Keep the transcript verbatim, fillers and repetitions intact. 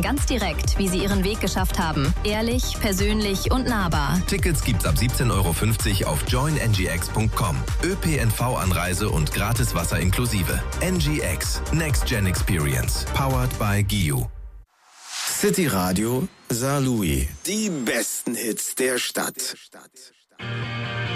ganz direkt, wie sie ihren Weg geschafft haben. Ehrlich, persönlich und nahbar. Tickets gibt's ab siebzehn Euro fünfzig auf join n g x punkt com. ÖPNV-Anreise und gratis Wasser inklusive. N G X. Next Gen Experience. Powered by G I U. City Radio Saarlouis. Die besten Hits der Stadt.